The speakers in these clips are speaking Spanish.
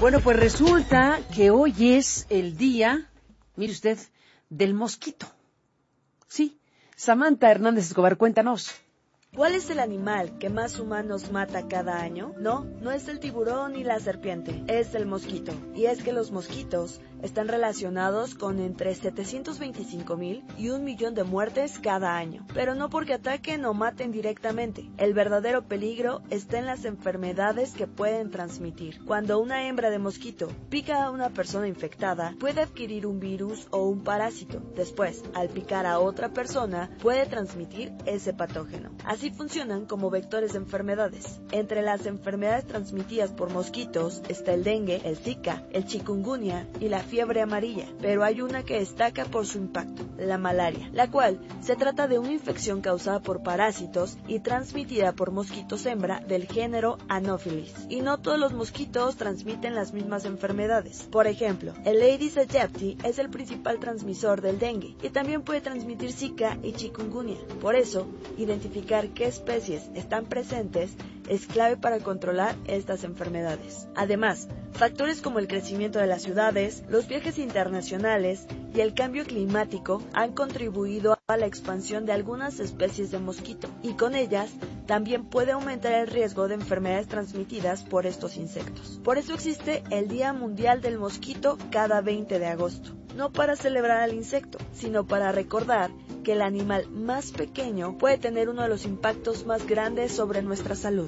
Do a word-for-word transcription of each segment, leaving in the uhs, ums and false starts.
Bueno, pues resulta que hoy es el día, mire usted, del mosquito. Sí, Samantha Hernández Escobar, cuéntanos. ¿Cuál es el animal que más humanos mata cada año? No, no es el tiburón ni la serpiente, es el mosquito. Y es que los mosquitos están relacionados con entre setecientos veinticinco mil y un millón de muertes cada año. Pero no porque ataquen o maten directamente. El verdadero peligro está en las enfermedades que pueden transmitir. Cuando una hembra de mosquito pica a una persona infectada, puede adquirir un virus o un parásito. Después, al picar a otra persona, puede transmitir ese patógeno. Así funcionan como vectores de enfermedades. Entre las enfermedades transmitidas por mosquitos está el dengue, el zika, el chikungunya y la fiebre amarilla, pero hay una que destaca por su impacto, la malaria, la cual se trata de una infección causada por parásitos y transmitida por mosquitos hembra del género Anopheles. Y no todos los mosquitos transmiten las mismas enfermedades. Por ejemplo, el Aedes aegypti es el principal transmisor del dengue y también puede transmitir zika y chikungunya. Por eso, identificar qué especies están presentes es clave para controlar estas enfermedades. Además, factores como el crecimiento de las ciudades, los viajes internacionales y el cambio climático han contribuido a la expansión de algunas especies de mosquito, y con ellas también puede aumentar el riesgo de enfermedades transmitidas por estos insectos. Por eso existe el Día Mundial del Mosquito cada veinte de agosto. No para celebrar al insecto, sino para recordar que el animal más pequeño puede tener uno de los impactos más grandes sobre nuestra salud.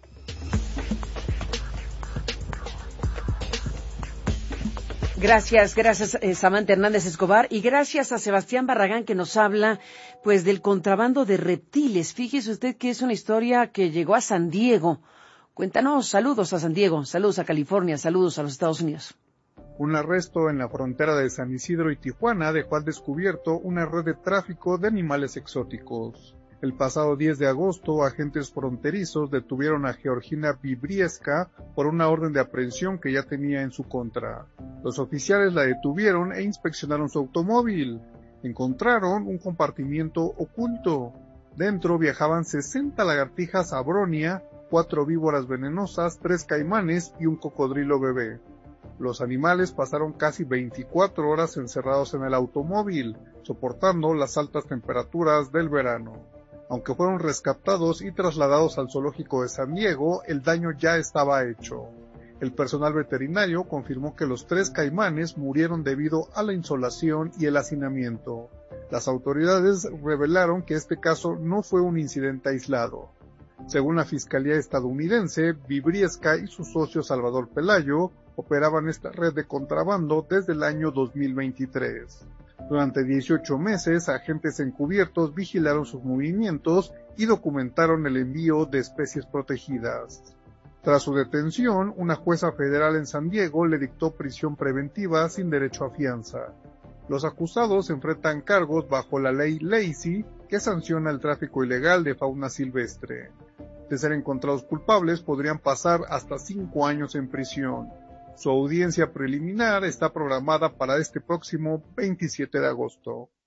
Gracias, gracias eh, Samantha Hernández Escobar, y gracias a Sebastián Barragán, que nos habla pues del contrabando de reptiles. Fíjese usted que es una historia que llegó a San Diego. Cuéntanos. Saludos a San Diego, saludos a California, saludos a los Estados Unidos. Un arresto en la frontera de San Isidro y Tijuana dejó al descubierto una red de tráfico de animales exóticos. El pasado diez de agosto, agentes fronterizos detuvieron a Georgina Vibriesca por una orden de aprehensión que ya tenía en su contra. Los oficiales la detuvieron e inspeccionaron su automóvil. Encontraron un compartimiento oculto. Dentro viajaban sesenta lagartijas abronia, cuatro víboras venenosas, tres caimanes y un cocodrilo bebé. Los animales pasaron casi veinticuatro horas encerrados en el automóvil, soportando las altas temperaturas del verano. Aunque fueron rescatados y trasladados al zoológico de San Diego, el daño ya estaba hecho. El personal veterinario confirmó que los tres caimanes murieron debido a la insolación y el hacinamiento. Las autoridades revelaron que este caso no fue un incidente aislado. Según la Fiscalía estadounidense, Vibriesca y su socio Salvador Pelayo operaban esta red de contrabando desde el año dos mil veintitrés. Durante dieciocho meses, agentes encubiertos vigilaron sus movimientos y documentaron el envío de especies protegidas. Tras su detención, una jueza federal en San Diego le dictó prisión preventiva sin derecho a fianza. Los acusados enfrentan cargos bajo la ley Lacey, que sanciona el tráfico ilegal de fauna silvestre. De ser encontrados culpables, podrían pasar hasta cinco años en prisión. Su audiencia preliminar está programada para este próximo veintisiete de agosto.